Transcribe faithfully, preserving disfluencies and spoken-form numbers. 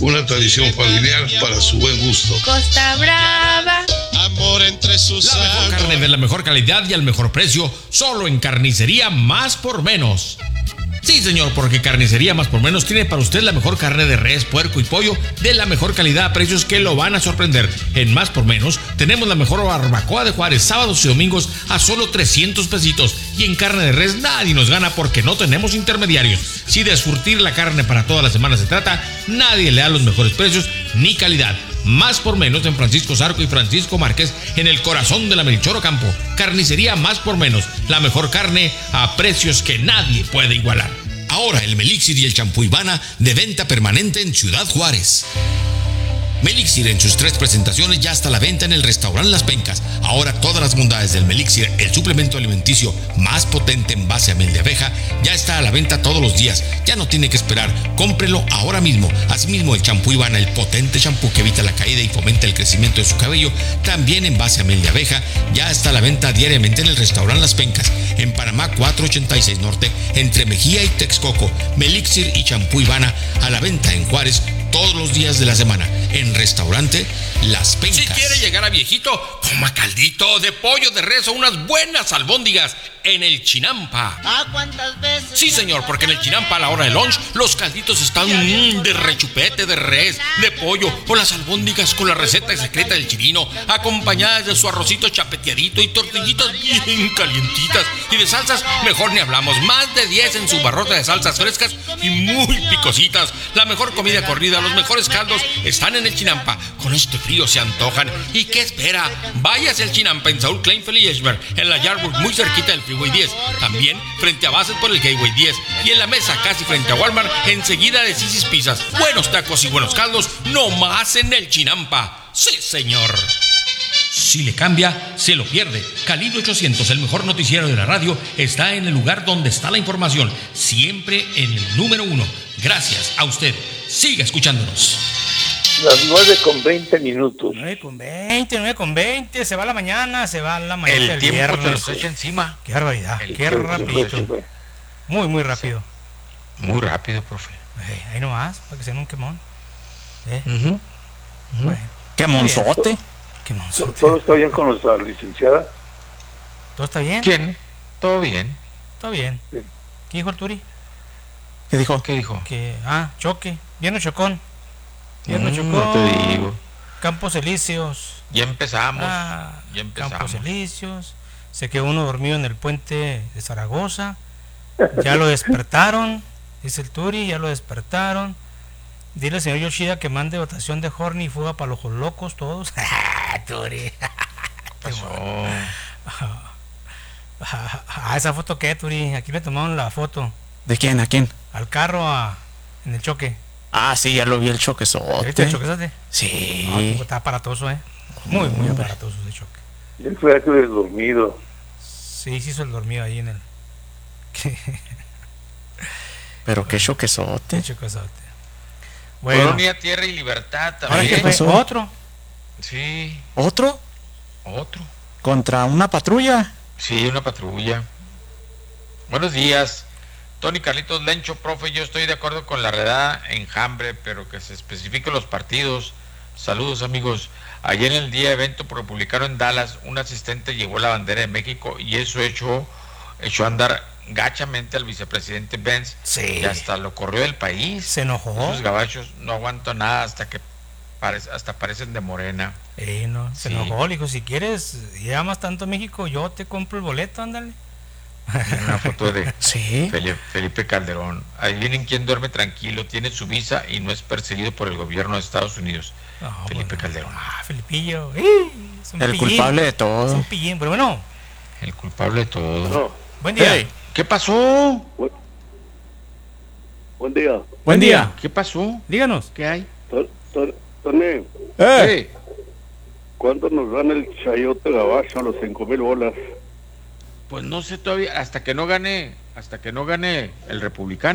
una tradición familiar para su buen gusto. Costa Brava. Amor entre sus La mejor carne de la mejor calidad y al mejor precio, solo en Carnicería Más por Menos. Sí, señor, porque Carnicería Más por Menos tiene para usted la mejor carne de res, puerco y pollo de la mejor calidad a precios que lo van a sorprender. En Más por Menos tenemos la mejor barbacoa de Juárez, sábados y domingos a solo trescientos pesitos. Y en carne de res nadie nos gana porque no tenemos intermediarios. Si de surtir la carne para toda la semana se trata, nadie le da los mejores precios ni calidad. Más por Menos en Francisco Zarco y Francisco Márquez, en el corazón de la Melchor Ocampo. Carnicería Más por Menos, la mejor carne a precios que nadie puede igualar. Ahora el Melixir y el champú Ivana de venta permanente en Ciudad Juárez. Melixir en sus tres presentaciones ya está a la venta en el restaurante Las Pencas. Ahora todas las bondades del Melixir, el suplemento alimenticio más potente en base a miel de abeja, ya está a la venta todos los días. Ya no tiene que esperar, cómprelo ahora mismo. Asimismo el champú Ivana, el potente champú que evita la caída y fomenta el crecimiento de su cabello, también en base a miel de abeja, ya está a la venta diariamente en el restaurante Las Pencas, en Panamá cuatrocientos ochenta y seis Norte, entre Mejía y Texcoco. Melixir y champú Ivana a la venta en Juárez todos los días de la semana, en restaurante Las Pencas. Si quiere llegar a viejito, coma caldito de pollo de res o unas buenas albóndigas en el Chinampa. ¿Ah, cuántas veces? Sí, señor, porque en el Chinampa a la hora de lunch los calditos están mmm, de rechupete, de res, de pollo o las albóndigas con la receta secreta del chilino, acompañadas de su arrocito chapeteadito y tortillitas bien calientitas. Y de salsas, mejor ni hablamos. Más de diez en su barrota de salsas frescas y muy picositas. La mejor comida corrida, los mejores caldos están en el Chinampa. Con este frío se antojan. ¿Y qué espera? Váyase al Chinampa en Saúl Kleinfeld y Eschberg, en la Yardwood, muy cerquita del Freeway diez. También frente a Bassett por el Gateway diez. Y en la mesa casi frente a Walmart, enseguida de Sisi's Pizzas. Buenos tacos y buenos caldos, no más en el Chinampa. Sí, señor. Si le cambia, se lo pierde. Calibre ochocientos, el mejor noticiero de la radio, está en el lugar donde está la información. Siempre en el número uno. Gracias a usted. Siga escuchándonos. Las nueve con veinte minutos. nueve con veinte, nueve con veinte. Se va la mañana, se va la mañana. El del tiempo viernes. te los echa encima. Qué barbaridad, El qué tiempo rapidito. se fue. Muy, muy rápido. Muy rápido, profe. Eh, ahí nomás, para que sea un quemón. Eh, Uh-huh. bueno, ¡Qué monzote! quemonzote. ¿Todo está bien con nuestra licenciada? ¿Todo está bien? ¿Quién? ¿Todo bien? Todo bien. Bien. ¿Qué dijo el Turi? ¿Qué dijo? ¿Qué dijo? Que, ah, choque. Viernes chocón. Viernes Mm, chocón. no te digo. Campos Elíseos. Ya empezamos. Ah, ya empezamos. Campos Elíseos. Se quedó uno dormido en el puente de Zaragoza. Ya lo despertaron. Dice el Turi, ya lo despertaron. Dile al señor Yoshida que mande votación de Horny y fuga para los ojos locos todos. Turi. ¿Qué pasó? Ah, esa foto qué, Turi. Aquí me tomaron la foto. ¿De quién? ¿A quién? Al carro a, en el choque. Ah, sí, ya lo vi el ¿Viste choquezote. el choquezote? Sí. No, tipo, está aparatoso, eh. Muy, muy aparatoso ese choque. Él fue aquel del dormido. Sí, se hizo el dormido ahí en el. Pero qué choquezote. Qué choquezote. Bueno, Colonia Tierra y Libertad ¿ahora qué también. fue? pasó? ¿Otro? Sí, ¿Otro? otro. ¿Contra una patrulla? Sí, una patrulla. Buenos días. Tony Carlitos Lencho, profe, yo estoy de acuerdo con la redada enjambre, pero que se especifiquen los partidos. Saludos, amigos. Ayer en el día de evento republicano en Dallas, un asistente llevó la bandera de México y eso echó, echó a andar gachamente al vicepresidente Benz. Sí. Y hasta lo corrió del país. Se enojó. Esos gabachos no aguanto nada hasta que parece, hasta parecen de morena. Eh, no, se Sí. enojó. Le dijo, si quieres, y amas tanto a México, yo te compro el boleto, ándale. Tiene una foto de Sí. Felipe, Felipe Calderón. Ahí vienen quien duerme tranquilo, tiene su visa y no es perseguido por el gobierno de Estados Unidos. No, Felipe pues, Calderón. Ah, Felipillo. ¡Eh! Es un El pillín. culpable de Es todo. un pillín, pero bueno, El culpable de todo. No. buen día. Hey, ¿Qué pasó? Bu- Buen día. buen día. ¿Qué pasó? Díganos. ¿Qué hay? Ton- Ton- Tony, Eh, ¿Qué? ¿cuándo nos dan el chayote gabacho a los cinco mil bolas? Pues no sé todavía, hasta que no gane, hasta que no gane el republicano.